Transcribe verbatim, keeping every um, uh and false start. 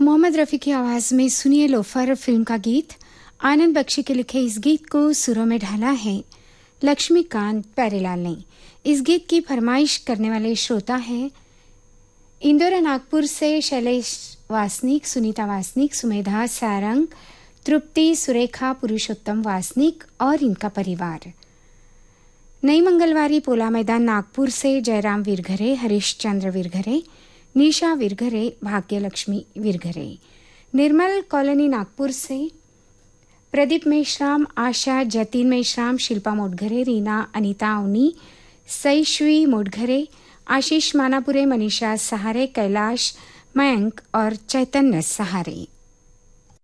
मोहम्मद रफ़ी की आवाज़ में सुनिए लोफर फिल्म का गीत। आनंद बख्शी के लिखे इस गीत को सुरों में ढाला है लक्ष्मीकांत प्यारेलाल ने। इस गीत की फरमाइश करने वाले श्रोता हैं इंदौर नागपुर से शैलेश वासनिक, सुनीता वासनिक, सुमेधा सारंग, तृप्ति, सुरेखा, पुरुषोत्तम वासनिक और इनका परिवार। नई मंगलवारी पोला मैदान नागपुर से जयराम वीरघरे, हरीशचंद्र वीरघरे, निशा वीरघरे, भाग्यलक्ष्मी वीरघरे। निर्मल कॉलोनी नागपुर से प्रदीप मेश्राम, आशा, जतिन मेश्राम, शिल्पा मोटघरे, रीना, अनीता अवनी, सईश्वी मोटघरे, आशीष मानापुरे, मनीषा सहारे, कैलाश, मयंक और चैतन्य सहारे।